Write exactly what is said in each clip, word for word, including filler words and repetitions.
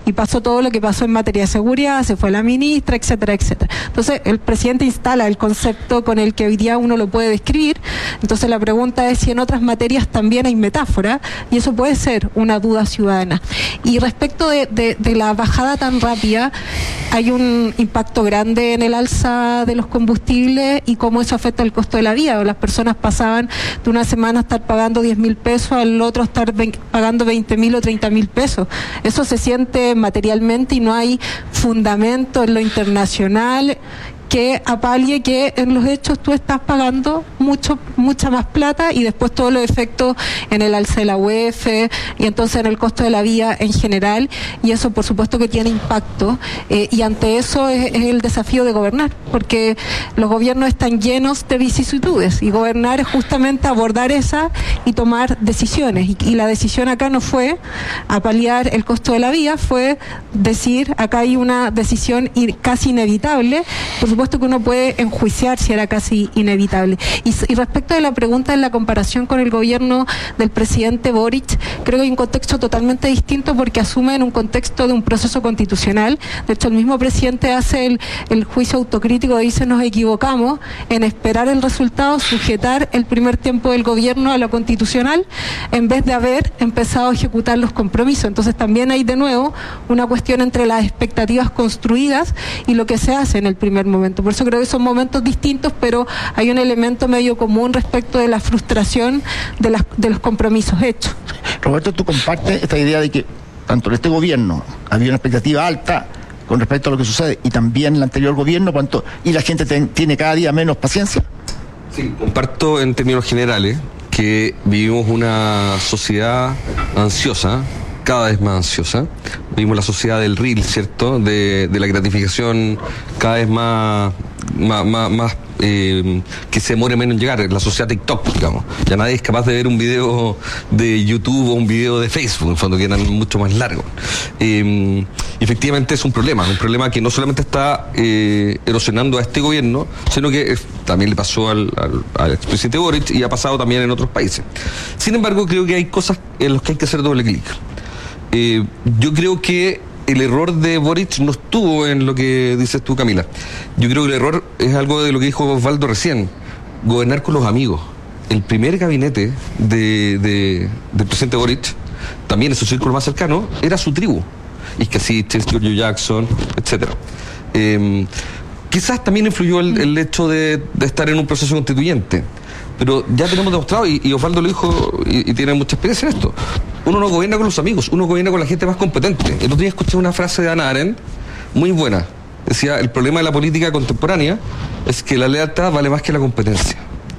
y pasó todo lo que pasó en materia de seguridad, se fue la ministra, etcétera, etcétera. Entonces, el presidente instala el concepto con el que hoy día uno lo puede describir. Entonces, la pregunta es si en otras materias también hay metáfora, y eso puede ser una duda ciudadana. Y respecto de, de, de la bajada tan rápida, hay un impacto grande en el alza de los combustibles y cómo eso afecta el costo de la vida. Las personas pasaban de una semana a estar pagando diez mil pesos, al otro estar pagando veinte mil o treinta mil pesos. Eso se siente materialmente y no hay fundamento en lo internacional que apalie que en los hechos tú estás pagando mucho mucha más plata, y después todos los efectos en el alza de la U E F y entonces en el costo de la vida en general, y eso por supuesto que tiene impacto, eh, y ante eso es, es el desafío de gobernar, porque los gobiernos están llenos de vicisitudes y gobernar es justamente abordar esa y tomar decisiones, y, y la decisión acá no fue apaliar el costo de la vida, fue decir acá hay una decisión casi inevitable. Por supuesto que uno puede enjuiciar si era casi inevitable. Y, y respecto de la pregunta en la comparación con el gobierno del presidente Boric, creo que hay un contexto totalmente distinto porque asume en un contexto de un proceso constitucional. De hecho, el mismo presidente hace el, el juicio autocrítico, dice nos equivocamos en esperar el resultado, sujetar el primer tiempo del gobierno a lo constitucional en vez de haber empezado a ejecutar los compromisos. Entonces también hay de nuevo una cuestión entre las expectativas construidas y lo que se hace en el primer momento. Por eso creo que son momentos distintos, pero hay un elemento medio común respecto de la frustración de, las, de los compromisos hechos. Roberto, ¿tú compartes esta idea de que tanto en este gobierno había una expectativa alta con respecto a lo que sucede y también en el anterior gobierno, cuánto, y la gente ten, tiene cada día menos paciencia? Sí, comparto en términos generales que vivimos una sociedad ansiosa, cada vez más ansiosa. Vimos la sociedad del reel, ¿cierto? De, de la gratificación cada vez más, más, más, más eh, que se demore menos en llegar. La sociedad TikTok, digamos. Ya nadie es capaz de ver un video de YouTube o un video de Facebook, en fondo, que eran mucho más largos. Eh, efectivamente es un problema, un problema que no solamente está eh, erosionando a este gobierno, sino que eh, también le pasó al, al, al expresidente Boric y ha pasado también en otros países. Sin embargo, creo que hay cosas en las que hay que hacer doble clic. Eh, yo creo que el error de Boric no estuvo en lo que dices tú, Camila. Yo creo que el error es algo de lo que dijo Osvaldo recién: gobernar con los amigos. El primer gabinete de, de, del presidente Boric, también en su círculo más cercano, era su tribu. Iscasiches, Giorgio Jackson, etcétera. Eh, quizás también influyó el, el hecho de, de estar en un proceso constituyente. Pero ya tenemos demostrado, y, y Osvaldo lo dijo, y, y tiene mucha experiencia en esto, uno no gobierna con los amigos, uno gobierna con la gente más competente. El otro día escuché una frase de Hannah Arendt muy buena. Decía, el problema de la política contemporánea es que la lealtad vale más que la competencia.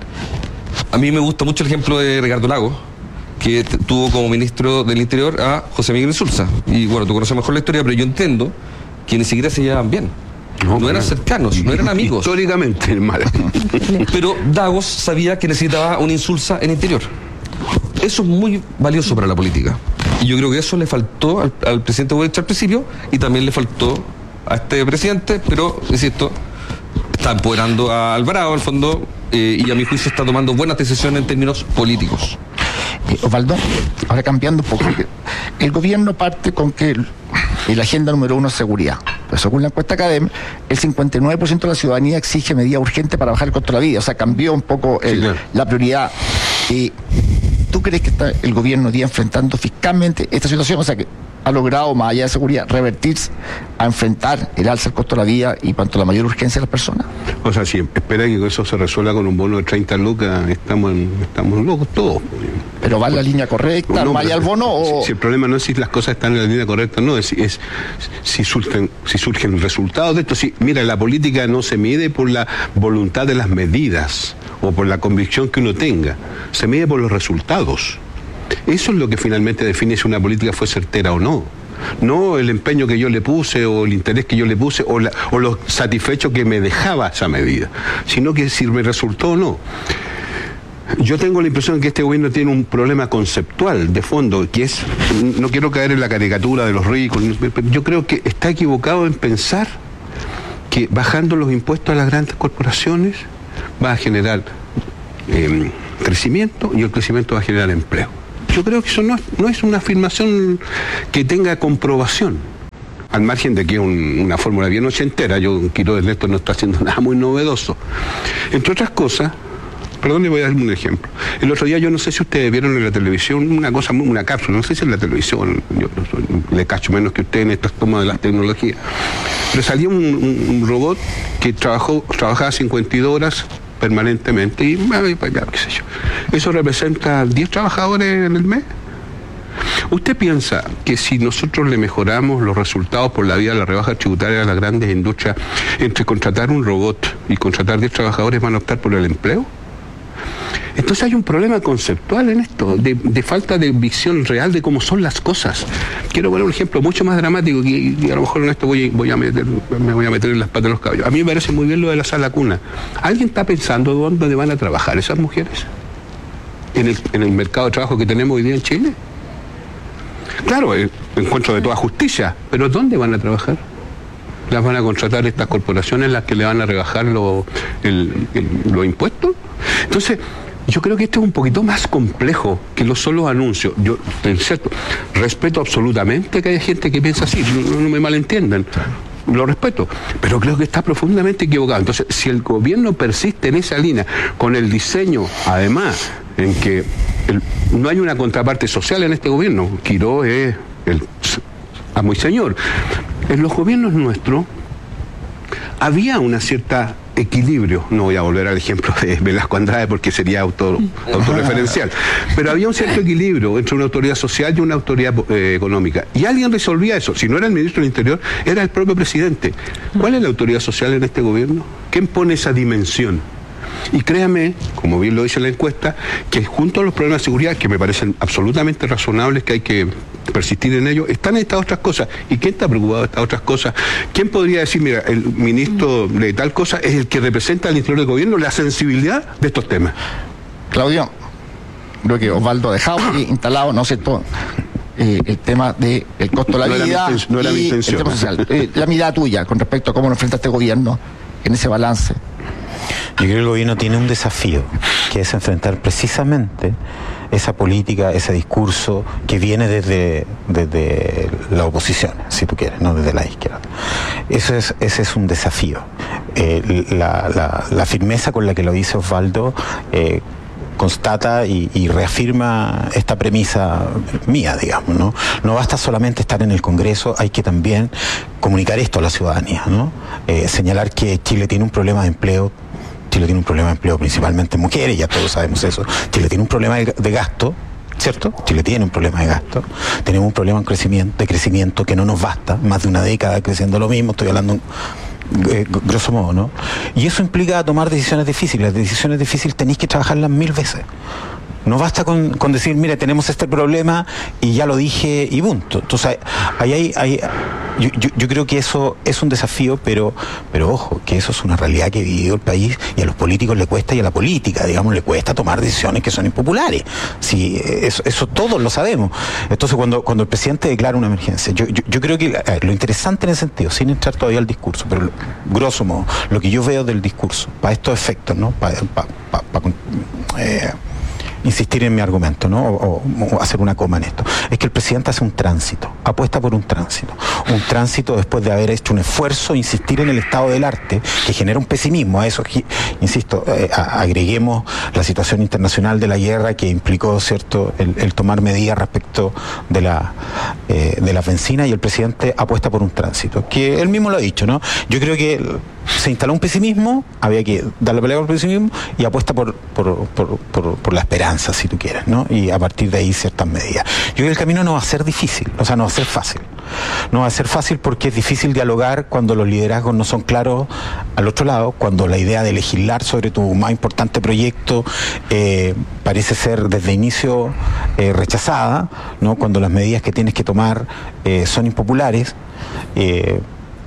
A mí me gusta mucho el ejemplo de Ricardo Lagos, que t- tuvo como ministro del Interior a José Miguel Insulza. Y bueno, tú conoces mejor la historia, pero yo entiendo que ni siquiera se llevaban bien. No, no eran cercanos, no eran amigos. Históricamente, mal. Pero Lagos sabía que necesitaba una Insulza en el interior. Eso es muy valioso para la política. Y yo creo que eso le faltó al, al presidente Boric al principio, y también le faltó a este presidente, pero, insisto, está empoderando a Alvarado, al fondo, eh, y a mi juicio está tomando buenas decisiones en términos políticos. Eh, Osvaldo, ahora cambiando un poco, el gobierno parte con que el, la agenda número uno es seguridad. Pero según la encuesta Academ, el cincuenta y nueve por ciento de la ciudadanía exige medidas urgentes para bajar el costo de la vida. O sea, cambió un poco el, sí, claro. la prioridad. Eh, ¿Tú crees que está el gobierno día enfrentando fiscalmente esta situación? O sea, que ha logrado, más allá de seguridad, revertirse a enfrentar el alza del costo de la vida y cuanto a la mayor urgencia de las personas. O sea, si espera que eso se resuelva con un bono de treinta lucas, estamos en, estamos locos todos. Pero va en la línea correcta, no, vaya al bono o... Si, si el problema no es si las cosas están en la línea correcta, no, es, es si surgen, si surgen resultados de esto. Si, mira, la política no se mide por la voluntad de las medidas o por la convicción que uno tenga, se mide por los resultados. Eso es lo que finalmente define si una política fue certera o no. No el empeño que yo le puse o el interés que yo le puse o, la, o lo satisfecho que me dejaba esa medida, sino que si me resultó o no. Yo tengo la impresión de que este gobierno tiene un problema conceptual de fondo, que es, no quiero caer en la caricatura de los ricos, pero yo creo que está equivocado en pensar que bajando los impuestos a las grandes corporaciones va a generar eh, crecimiento, y el crecimiento va a generar empleo. Yo creo que eso no es, no es una afirmación que tenga comprobación. al margen de que es un, una fórmula bien ochentera, yo quiero decir, esto no está haciendo nada muy novedoso. Entre otras cosas, perdón, le voy a dar un ejemplo. El otro día, yo no sé si ustedes vieron en la televisión una cosa, una cápsula, no sé si en la televisión, yo le cacho menos que ustedes en estas tomas de las tecnologías, pero salía un, un, un robot que trabajó, trabajaba cincuenta y dos horas permanentemente y, qué sé yo, eso representa diez trabajadores en el mes. ¿Usted piensa que si nosotros le mejoramos los resultados por la vía de la rebaja tributaria a las grandes industrias, entre contratar un robot y contratar diez trabajadores van a optar por el empleo? Entonces hay un problema conceptual en esto, de, de falta de visión real de cómo son las cosas. Quiero poner un ejemplo mucho más dramático, y, y a lo mejor en esto voy, voy a meter, me voy a meter en las patas de los caballos. A mí me parece muy bien lo de la sala cuna. ¿Alguien está pensando dónde van a trabajar esas mujeres? ¿En el, en el mercado de trabajo que tenemos hoy día en Chile? Claro, el encuentro de toda justicia, pero ¿dónde van a trabajar? ¿Las van a contratar estas corporaciones las que le van a rebajar lo, el, el, los impuestos? Entonces, yo creo que esto es un poquito más complejo que los solos anuncios. Yo, en cierto, respeto absolutamente que haya gente que piensa así, no, no me malentiendan, lo respeto, pero creo que está profundamente equivocado. Entonces, si el gobierno persiste en esa línea, con el diseño, además, en que el, no hay una contraparte social en este gobierno, Quirós es el amo y señor. En los gobiernos nuestros había una cierta equilibrio, no voy a volver al ejemplo de Velasco Andrade porque sería auto, autorreferencial, pero había un cierto equilibrio entre una autoridad social y una autoridad eh, económica, y alguien resolvía eso. Si no era el ministro del Interior, era el propio presidente. ¿Cuál es la autoridad social en este gobierno? ¿Quién pone esa dimensión? Y créame, como bien lo dice la encuesta, que junto a los problemas de seguridad, que me parecen absolutamente razonables, que hay que persistir en ellos, están estas otras cosas. ¿Y quién está preocupado de estas otras cosas? ¿Quién podría decir, mira, el ministro de tal cosa es el que representa al interior del gobierno la sensibilidad de estos temas? Claudio, creo que Osvaldo ha dejado instalado, no sé, todo eh, el tema del costo de la no vida era mi, no era mi y intención. el tema social. Eh, la mirada tuya con respecto a cómo lo enfrenta este gobierno en ese balance. Yo creo que el gobierno tiene un desafío, que es enfrentar precisamente esa política, ese discurso que viene desde, desde la oposición, si tú quieres, no desde la izquierda. Eso es, ese es un desafío. Eh, la, la, la firmeza con la que lo dice Osvaldo eh, constata y, y reafirma esta premisa mía, digamos, ¿no? No basta solamente estar en el Congreso, hay que también comunicar esto a la ciudadanía, ¿no? Eh, señalar que Chile tiene un problema de empleo. Chile tiene un problema de empleo, principalmente mujeres, ya todos sabemos eso. Chile tiene un problema de, de gasto, ¿cierto? Chile tiene un problema de gasto. Tenemos un problema de crecimiento, de crecimiento que no nos basta, más de una década creciendo lo mismo, estoy hablando eh, grosso modo, ¿no? Y eso implica tomar decisiones difíciles. Las decisiones difíciles tenéis que trabajarlas mil veces. No basta con, con decir, mira, tenemos este problema y ya lo dije y punto. Entonces, ahí hay, hay, yo, yo, yo creo que eso es un desafío, pero, pero ojo, que eso es una realidad que ha vivido el país y a los políticos le cuesta, y a la política, digamos, le cuesta tomar decisiones que son impopulares. Sí, eso, eso todos lo sabemos. Entonces, cuando, cuando el presidente declara una emergencia, yo, yo, yo creo que a ver, lo interesante en ese sentido, sin entrar todavía al discurso, pero lo, grosso modo, lo que yo veo del discurso, para estos efectos, ¿no? Para, para, para, para eh, insistir en mi argumento, ¿no? O, o hacer una coma en esto. Es que el presidente hace un tránsito, apuesta por un tránsito. Un tránsito después de haber hecho un esfuerzo, insistir en el estado del arte, que genera un pesimismo. A eso, insisto, eh, a, agreguemos la situación internacional de la guerra que implicó, ¿cierto?, el, el tomar medidas respecto de la eh, de la benzina, y el presidente apuesta por un tránsito, que él mismo lo ha dicho, ¿no? Yo creo que se instaló un pesimismo, había que darle pelea al pesimismo, y apuesta por, por, por, por, por la esperanza, si tú quieres, ¿no? Y a partir de ahí ciertas medidas. Yo creo que el camino no va a ser difícil, o sea, no va a ser fácil. No va a ser fácil porque es difícil dialogar cuando los liderazgos no son claros al otro lado, cuando la idea de legislar sobre tu más importante proyecto eh, parece ser desde inicio eh, rechazada, ¿no? Cuando las medidas que tienes que tomar eh, son impopulares. Eh,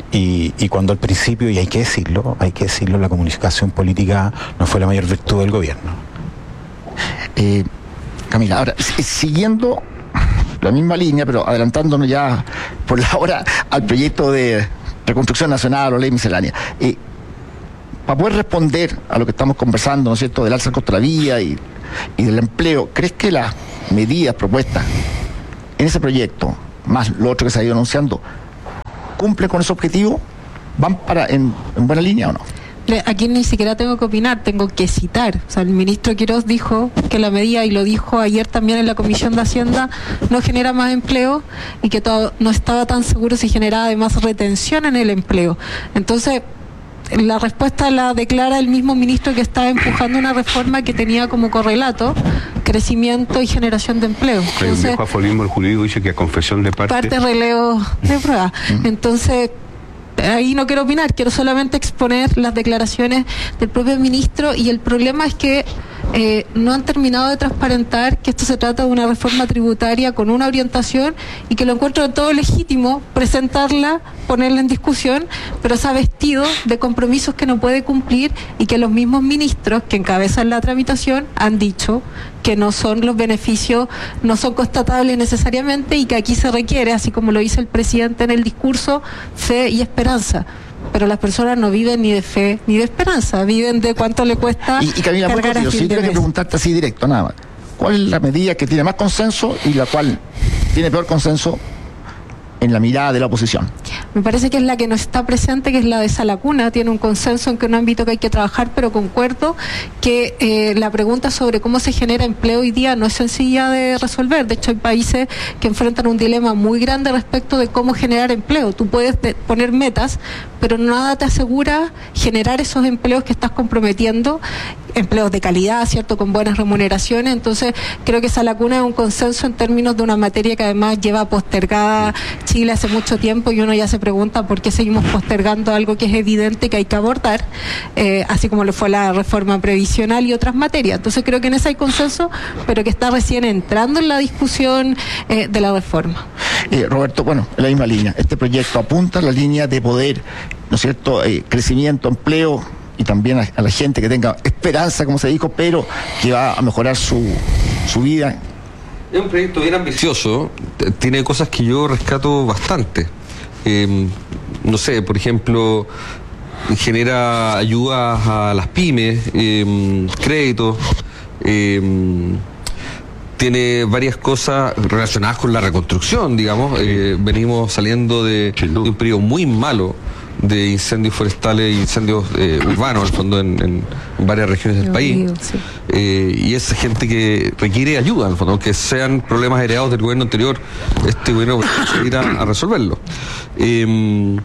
Y, y cuando al principio, y hay que decirlo, hay que decirlo, la comunicación política no fue la mayor virtud del gobierno. Eh, Camila, ahora, siguiendo la misma línea, pero adelantándonos ya por la hora al proyecto de reconstrucción nacional o ley miscelánea, eh, para poder responder a lo que estamos conversando, ¿no es cierto?, del alza del costo de la vida y, y del empleo, ¿crees que las medidas propuestas en ese proyecto, más lo otro que se ha ido anunciando, cumplen con ese objetivo, ¿van para en, en buena línea o no? Aquí ni siquiera tengo que opinar, tengo que citar. O sea, el ministro Quirós dijo que la medida, y lo dijo ayer también en la Comisión de Hacienda, no genera más empleo y que todo, no estaba tan seguro si generaba además retención en el empleo. Entonces, la respuesta la declara el mismo ministro que estaba empujando una reforma que tenía como correlato crecimiento y generación de empleo. Entonces, el viejo aforismo jurídico dice que a confesión de parte... Parte relevo de prueba. Entonces... ahí no quiero opinar, quiero solamente exponer las declaraciones del propio ministro, y el problema es que eh, no han terminado de transparentar que esto se trata de una reforma tributaria con una orientación, y que lo encuentro de todo legítimo presentarla, ponerla en discusión, pero se ha vestido de compromisos que no puede cumplir y que los mismos ministros que encabezan la tramitación han dicho que no son los beneficios, no son constatables necesariamente, y que aquí se requiere, así como lo dice el presidente en el discurso, fe y esperanza. Pero las personas no viven ni de fe ni de esperanza, viven de cuánto le cuesta. Y, y Camila, muy cortito, sí, tengo que preguntarte así directo, nada más. ¿Cuál es la medida que tiene más consenso y la cual tiene peor consenso en la mirada de la oposición? Me parece que es la que no está presente, que es la de Sala Cuna. Tiene un consenso en que un ámbito que hay que trabajar, pero concuerdo que eh, la pregunta sobre cómo se genera empleo hoy día no es sencilla de resolver. De hecho, hay países que enfrentan un dilema muy grande respecto de cómo generar empleo. Tú puedes de, poner metas, pero nada te asegura generar esos empleos que estás comprometiendo, empleos de calidad, ¿cierto?, con buenas remuneraciones. Entonces, creo que Sala Cuna es un consenso en términos de una materia que además lleva postergada Chile hace mucho tiempo, y uno ya se pregunta por qué seguimos postergando algo que es evidente que hay que abordar, eh, así como lo fue la reforma previsional y otras materias. Entonces, creo que en eso hay consenso, pero que está recién entrando en la discusión eh, de la reforma. Eh, Roberto, bueno, en la misma línea, este proyecto apunta a la línea de poder, ¿no es cierto?, eh, crecimiento, empleo, y también a, a la gente que tenga esperanza, como se dijo, pero que va a mejorar su, su vida. Es un proyecto bien ambicioso, tiene cosas que yo rescato bastante. Eh, no sé, por ejemplo, genera ayudas a las pymes, eh, créditos, eh, tiene varias cosas relacionadas con la reconstrucción, digamos. Eh, venimos saliendo de, de un periodo muy malo de incendios forestales e incendios eh, urbanos, al fondo, en, en, en varias regiones del país. Sí. Eh, y es gente que requiere ayuda, al fondo, aunque sean problemas heredados del gobierno anterior, este gobierno puede ir a, a resolverlo. Eh,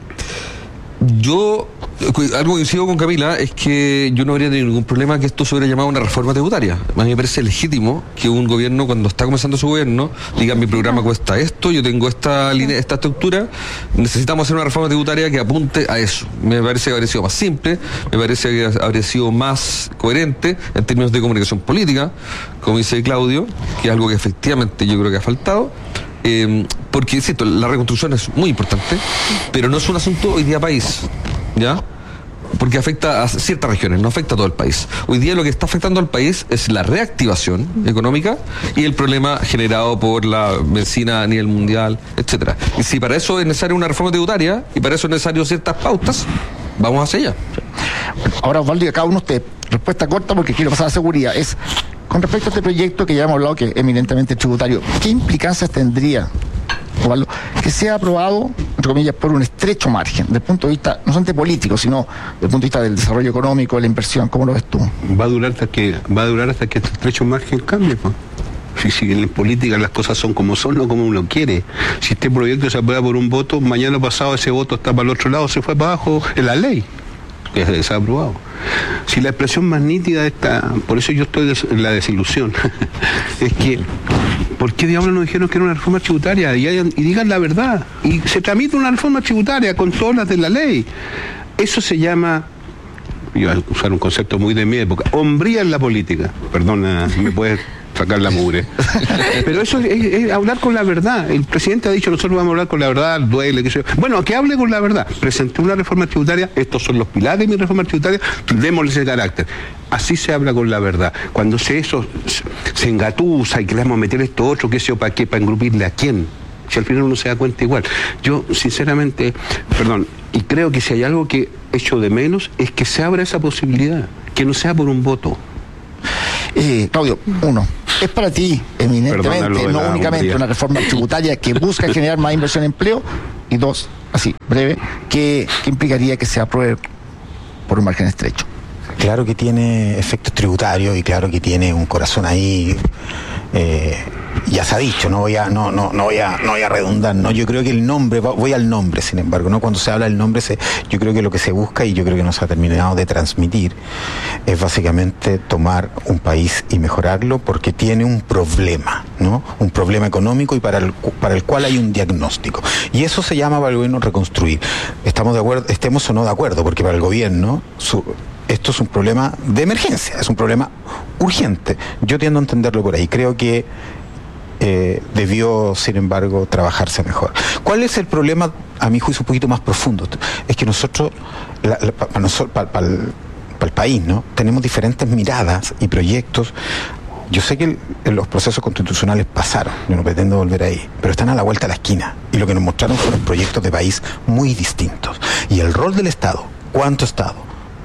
yo, algo que coincido con Camila, es que yo no habría tenido ningún problema que esto se hubiera llamado una reforma tributaria. A mí me parece legítimo que un gobierno, cuando está comenzando su gobierno, diga: mi programa cuesta esto, yo tengo esta línea, esta estructura, necesitamos hacer una reforma tributaria que apunte a eso. Me parece que habría sido más simple, me parece que habría sido más coherente en términos de comunicación política, como dice Claudio, que es algo que efectivamente yo creo que ha faltado. Eh, porque, insisto, la reconstrucción es muy importante, pero no es un asunto hoy día país, ¿ya? Porque afecta a ciertas regiones, no afecta a todo el país. Hoy día lo que está afectando al país es la reactivación económica y el problema generado por la benzina a nivel mundial, etcétera. Y si para eso es necesaria una reforma tributaria y para eso es necesario ciertas pautas, vamos hacia allá. Bueno, ahora, Osvaldo, y a cada uno usted, respuesta corta porque quiero pasar a seguridad, es: con respecto a este proyecto que ya hemos hablado, que es eminentemente tributario, ¿qué implicancias tendría, Osvaldo, que sea aprobado, entre comillas, por un estrecho margen, desde el punto de vista, no solamente político, sino desde el punto de vista del desarrollo económico, de la inversión? ¿Cómo lo ves tú? Va a durar hasta que, va a durar hasta que este estrecho margen cambie, pues. Si, si en política las cosas son como son, no como uno quiere. Si este proyecto se aprueba por un voto, mañana pasado ese voto está para el otro lado, se fue para abajo en la ley, que se ha aprobado. Si la expresión más nítida está, por eso yo estoy en la desilusión, es que, ¿por qué diablos nos dijeron que era una reforma tributaria? Y, hayan, y digan la verdad. Y se tramita una reforma tributaria con todas las de la ley. Eso se llama, iba a usar un concepto muy de mi época, hombría en la política. Perdona, me puedes sacar la mugre. Pero eso es, es, es hablar con la verdad. El presidente ha dicho: nosotros vamos a hablar con la verdad, duele, que se... Bueno, que hable con la verdad. Presenté una reforma tributaria, estos son los pilares de mi reforma tributaria, démosle ese carácter. Así se habla con la verdad. Cuando se eso se engatusa y que le vamos a meter esto otro, qué sé yo, ¿para qué? ¿Para engrupirle a quién? Si al final uno se da cuenta igual. Yo, sinceramente, perdón, y creo que si hay algo que echo de menos, es que se abra esa posibilidad, que no sea por un voto. Eh, Claudio, uno, ¿es para ti eminentemente, no únicamente, una reforma tributaria que busca generar más inversión en empleo, Y dos, así, breve, ¿qué, qué implicaría que se apruebe por un margen estrecho? Claro que tiene efectos tributarios y claro que tiene un corazón ahí, eh, ya se ha dicho, no voy a, no, no, no voy a, no voy a redundar, no, yo creo que el nombre, voy al nombre, sin embargo, no, cuando se habla del nombre, se, yo creo que lo que se busca, y yo creo que nos ha terminado de transmitir, es básicamente tomar un país y mejorarlo porque tiene un problema, ¿no? Un problema económico y para el, para el cual hay un diagnóstico. Y eso se llama para el gobierno reconstruir. Estamos de acuerdo, estemos o no de acuerdo, porque para el gobierno su, esto es un problema de emergencia, es un problema urgente. Yo tiendo a entenderlo por ahí. Creo que eh, debió, sin embargo, trabajarse mejor. ¿Cuál es el problema, a mi juicio, un poquito más profundo? Es que nosotros, la, la, para, nosotros para, para, el, para el país, ¿no? Tenemos diferentes miradas y proyectos. Yo sé que el, los procesos constitucionales pasaron, yo no pretendo volver ahí, pero están a la vuelta de la esquina. Y lo que nos mostraron fueron proyectos de país muy distintos. Y el rol del Estado, ¿cuánto Estado?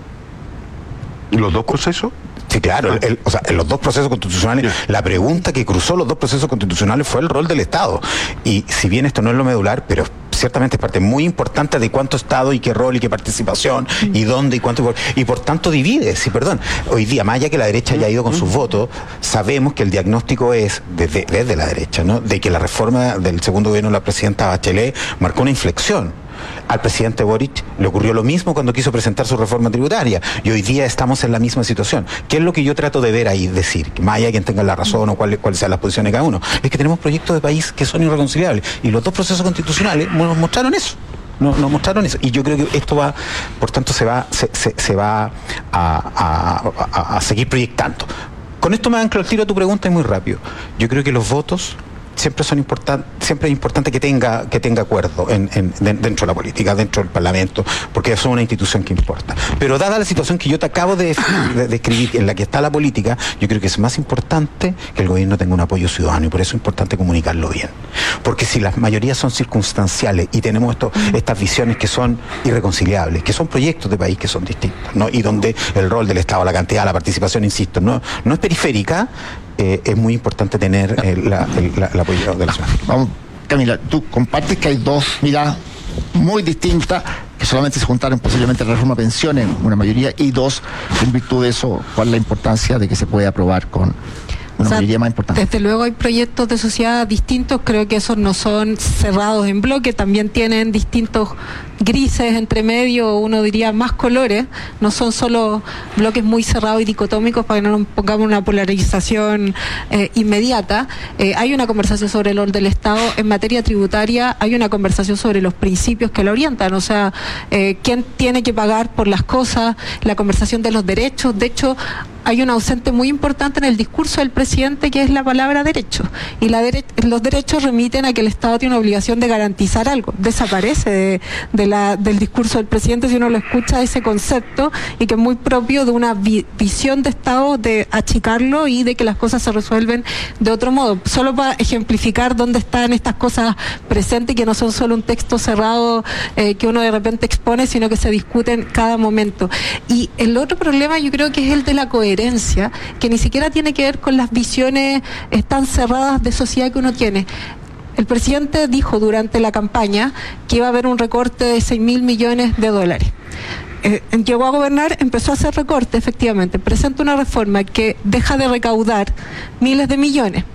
¿Los dos procesos? Sí, claro, el, el, o sea, en los dos procesos constitucionales, yeah. La pregunta que cruzó los dos procesos constitucionales fue el rol del Estado. Y si bien esto no es lo medular, pero ciertamente es parte muy importante de cuánto Estado y qué rol y qué participación mm. y dónde y cuánto, y por, y por tanto divide, sí, perdón. Hoy día, más allá que la derecha haya ido con mm. sus votos, sabemos que el diagnóstico es, desde, desde la derecha, ¿no? De que la reforma del segundo gobierno de la presidenta Bachelet marcó una inflexión. Al presidente Boric le ocurrió lo mismo cuando quiso presentar su reforma tributaria y hoy día estamos en la misma situación. ¿Qué es lo que yo trato de ver ahí? Decir, más allá de quien tenga la razón o cuáles cuál sean las posiciones de cada uno, es que tenemos proyectos de país que son irreconciliables y los dos procesos constitucionales nos mostraron eso. Nos, nos mostraron eso y yo creo que esto va, por tanto se va, se, se, se va a, a, a, a seguir proyectando. Con esto me anclo al tiro a tu pregunta y muy rápido. Yo creo que los votos siempre son importantes, siempre es importante que tenga que tenga acuerdo en, en, dentro de la política, dentro del Parlamento, porque eso es una institución que importa. Pero dada la situación que yo te acabo de describir, de, de en la que está la política, yo creo que es más importante que el gobierno tenga un apoyo ciudadano y por eso es importante comunicarlo bien. Porque si las mayorías son circunstanciales y tenemos esto, estas visiones que son irreconciliables, que son proyectos de país que son distintos, ¿no? Y donde el rol del Estado, la cantidad, la participación, insisto, no, no es periférica. Eh, es muy importante tener eh, la, el, la, el apoyo de la ciudad. Vamos, Camila, tú compartes que hay dos miradas muy distintas que solamente se juntaron posiblemente en la reforma de pensiones, una mayoría, y dos, en virtud de eso, ¿cuál es la importancia de que se pueda aprobar con una o sea, mayoría más importante? Desde luego hay proyectos de sociedad distintos, creo que esos no son cerrados en bloque, también tienen distintos grises entre medio, uno diría más colores, no son solo bloques muy cerrados y dicotómicos para que no nos pongamos una polarización eh, inmediata. Eh, hay una conversación sobre el rol del Estado en materia tributaria, hay una conversación sobre los principios que la orientan, o sea, eh, quién tiene que pagar por las cosas, la conversación de los derechos. De hecho, hay un ausente muy importante en el discurso del presidente que es la palabra derecho, y la dere- los derechos remiten a que el Estado tiene una obligación de garantizar algo, desaparece de, de la, del discurso del presidente si uno lo escucha, ese concepto, y que es muy propio de una vi- visión de Estado de achicarlo y de que las cosas se resuelven de otro modo. Solo para ejemplificar dónde están estas cosas presentes, que no son solo un texto cerrado eh, que uno de repente expone, sino que se discuten cada momento. Y el otro problema yo creo que es el de la coherencia, que ni siquiera tiene que ver con las visiones eh, tan cerradas de sociedad que uno tiene. El presidente dijo durante la campaña que iba a haber un recorte de seis mil millones de dólares. Eh, llegó a gobernar, empezó a hacer recorte, efectivamente. Presenta una reforma que deja de recaudar miles de millones.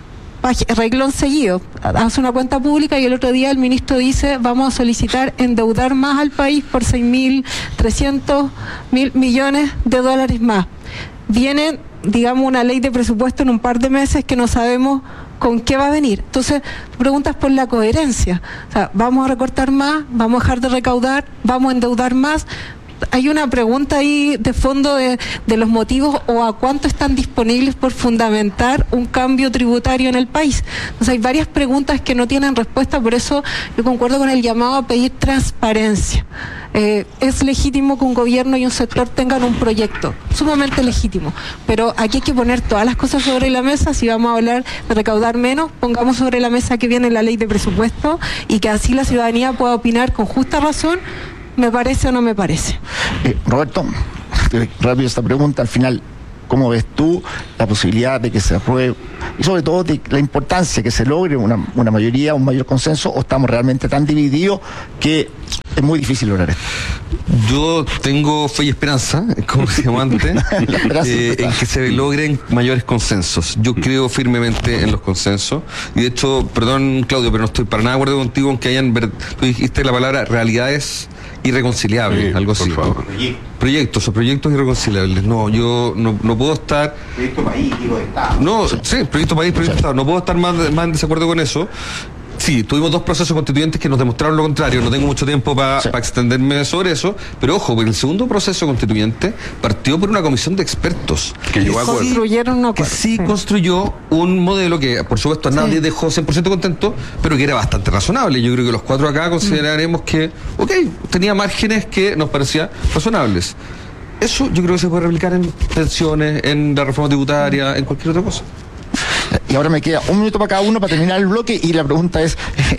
Reglón seguido, hace una cuenta pública y el otro día el ministro dice vamos a solicitar endeudar más al país por seis mil trescientos mil millones de dólares más. Viene, digamos, una ley de presupuesto en un par de meses que no sabemos con qué va a venir. Entonces, preguntas por la coherencia. O sea, ¿vamos a recortar más? ¿Vamos a dejar de recaudar? ¿Vamos a endeudar más? Hay una pregunta ahí de fondo de, de los motivos o a cuánto están disponibles por fundamentar un cambio tributario en el país. Entonces hay varias preguntas que no tienen respuesta, por eso yo concuerdo con el llamado a pedir transparencia. Eh, es legítimo que un gobierno y un sector tengan un proyecto, sumamente legítimo, pero aquí hay que poner todas las cosas sobre la mesa. Si vamos a hablar de recaudar menos, pongamos sobre la mesa que viene la ley de presupuesto y que así la ciudadanía pueda opinar con justa razón. ¿Me parece o no me parece? Eh, Roberto, rápido esta pregunta. Al final, ¿Cómo ves tú la posibilidad de que se apruebe y sobre todo de la importancia que se logre una, una mayoría, un mayor consenso, o estamos realmente tan divididos que es muy difícil lograr esto? Yo tengo fe y esperanza, como se llama antes, eh, en que se logren mayores consensos. Yo creo firmemente en los consensos. Y de hecho, perdón Claudio, pero no estoy para nada de acuerdo contigo en que hayan, ver, tú dijiste la palabra realidades irreconciliables, sí, algo así. por favor. Proyectos o proyectos irreconciliables. No, yo no, no puedo estar... Proyecto país, digo, de Estado. No, sí, proyecto país, proyecto Estado. No puedo estar más, más en desacuerdo con eso. Sí, tuvimos dos procesos constituyentes que nos demostraron lo contrario. No tengo mucho tiempo para sí. pa extenderme sobre eso, pero ojo, porque el segundo proceso constituyente partió por una comisión de expertos que llegó a acuerdo. Construyeron un que acuerdo. sí, Sí. construyó un modelo que, por supuesto, a nadie Sí. dejó cien por ciento contento, pero que era bastante razonable. Yo creo que los cuatro acá consideraremos que, ok, tenía márgenes que nos parecían razonables. Eso yo creo que se puede replicar en pensiones, en la reforma tributaria, en cualquier otra cosa. Y ahora me queda un minuto para cada uno para terminar el bloque y la pregunta es,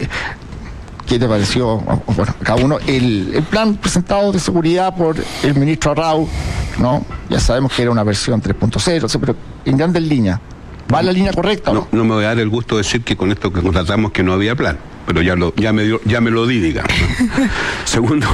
¿qué te pareció, bueno, cada uno, el, el plan presentado de seguridad por el ministro Arrau? ¿No? Ya sabemos que era una versión tres punto cero, pero en grandes líneas, ¿va en la línea correcta o no? No, no me voy a dar el gusto de decir que con esto que contratamos que no había plan, pero ya, lo, ya, me, dio, ya me lo di, digamos. Segundo,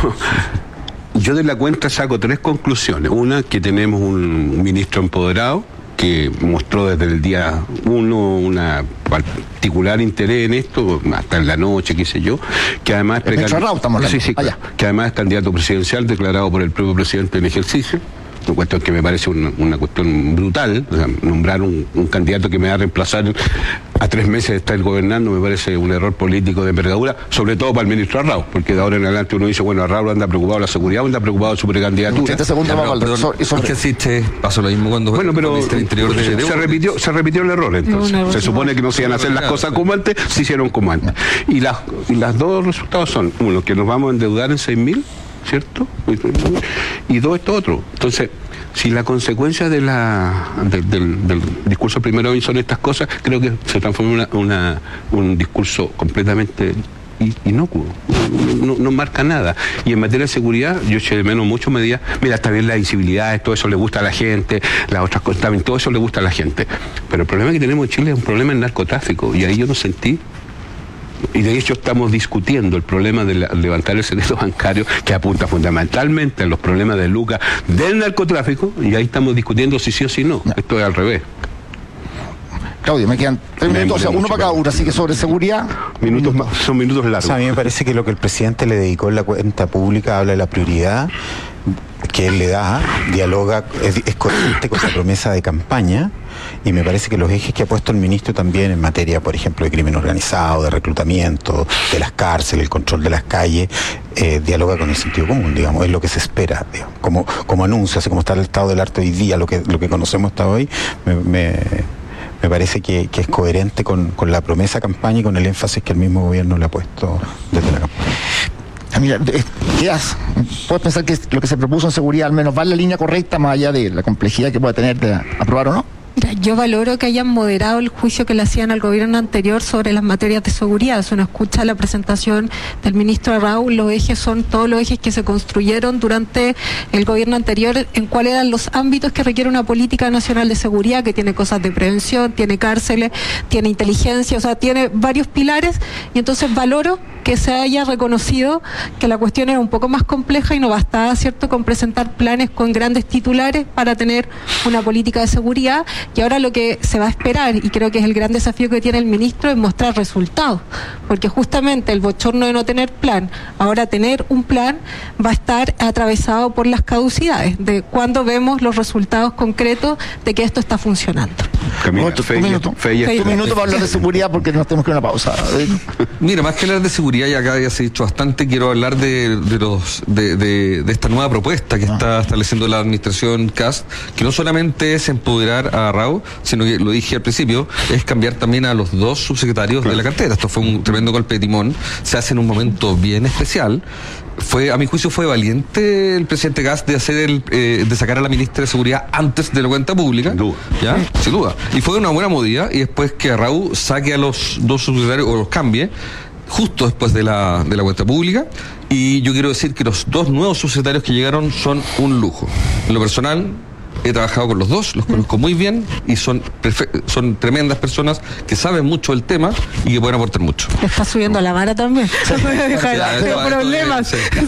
yo de la cuenta saco tres conclusiones. Una, que tenemos un ministro empoderado, que mostró desde el día uno una particular interés en esto, hasta en la noche, qué sé yo, que además... El ministro Arrau, estamos hablando. Sí, sí, claro, que además es candidato presidencial declarado por el propio presidente en ejercicio. Una cuestión que me parece una, una cuestión brutal, o sea, nombrar un, un candidato que me va a reemplazar a tres meses de estar gobernando me parece un error político de envergadura, sobre todo para el ministro Arrau, porque de ahora en adelante uno dice, bueno, Arrau anda preocupado de la seguridad, anda preocupado de su precandidatura. treinta segundos Ya, vamos pero, al- perdón, sobre- sobre- es que existe, pasó lo mismo cuando Bueno, pero cuando el interior de, de se repitió, se repitió el error entonces. Un error. Se supone que no se iban a hacer las cosas como antes, se hicieron como antes. Y las, y las dos resultados son, uno, que nos vamos a endeudar en seis mil, ¿cierto? Y dos, esto otro. Entonces, si la consecuencia de la, de, del, del discurso primero hoy son estas cosas, creo que se transforma en una, una, un discurso completamente inocuo, no, no, no marca nada. Y en materia de seguridad, yo eché de menos mucho medidas. Mira, está bien la visibilidad, todo eso le gusta a la gente, las otras cosas, también todo eso le gusta a la gente. Pero el problema que tenemos en Chile es un problema en narcotráfico, y ahí yo no sentí. Y de hecho estamos discutiendo el problema de la, levantar el secreto bancario, que apunta fundamentalmente a los problemas de lucas del narcotráfico, y ahí estamos discutiendo si sí o si no. Esto es al revés. Claudio, me quedan tres Me minutos, o sea, demoré uno mucho, para cada uno, así que sobre seguridad. Minutos más, son minutos O largos. sea, a mí me parece que lo que el presidente le dedicó en la cuenta pública habla de la prioridad que él le da, dialoga, es, es coherente con la promesa de campaña, y me parece que los ejes que ha puesto el ministro también en materia, por ejemplo, de crimen organizado, de reclutamiento, de las cárceles, el control de las calles, eh, dialoga con el sentido común, digamos, es lo que se espera, digamos, como, como anuncio, así como está el estado del arte hoy día, lo que, lo que conocemos hasta hoy, me... me Me parece que, que es coherente con, con la promesa campaña y con el énfasis que el mismo gobierno le ha puesto desde la campaña. Ah, mira, eh, quedas, puedes pensar que lo que se propuso en seguridad al menos va en la línea correcta, más allá de la complejidad que pueda tener de aprobar o no. Mira, yo valoro que hayan moderado el juicio que le hacían al gobierno anterior sobre las materias de seguridad. Si uno escucha la presentación del ministro Arrau, los ejes son todos los ejes que se construyeron durante el gobierno anterior, en cuáles eran los ámbitos que requiere una política nacional de seguridad, que tiene cosas de prevención, tiene cárceles, tiene inteligencia, o sea, tiene varios pilares, y entonces valoro que se haya reconocido que la cuestión era un poco más compleja y no bastaba, ¿cierto?, con presentar planes con grandes titulares para tener una política de seguridad. Y ahora lo que se va a esperar, y creo que es el gran desafío que tiene el ministro, es mostrar resultados, porque justamente el bochorno de no tener plan, ahora tener un plan, va a estar atravesado por las caducidades, de cuándo vemos los resultados concretos de que esto está funcionando. Camila, Otro, fe tu y- minuto, fe y Fe y- tu minuto para hablar de seguridad porque nos tenemos que ir a una pausa. Eh, Mira, más que hablar de seguridad, y acá ya se ha dicho bastante, quiero hablar de, de los de, de, de esta nueva propuesta que Ah. está estableciendo la administración C A S, que no solamente es empoderar a Arrau, sino que, lo dije al principio, es cambiar también a los dos subsecretarios de la cartera. Esto fue un tremendo golpe de timón, se hace en un momento bien especial. Fue, a mi juicio, fue valiente el presidente Kast de hacer el, eh, de sacar a la ministra de Seguridad antes de la cuenta pública. Sin duda. ¿Ya? Sin duda. Y fue una buena movida, y después que Arrau saque a los dos subsecretarios o los cambie, justo después de la, de la cuenta pública. Y yo quiero decir que los dos nuevos subsecretarios que llegaron son un lujo. En lo personal, he trabajado con los dos, los conozco muy bien y son perfe- son tremendas personas que saben mucho del tema y que pueden aportar mucho. Está subiendo la vara también. No puede dejar Ya, de esto- esto- problemas. sí.